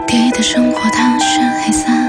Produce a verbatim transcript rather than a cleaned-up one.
给的生活它是黑色。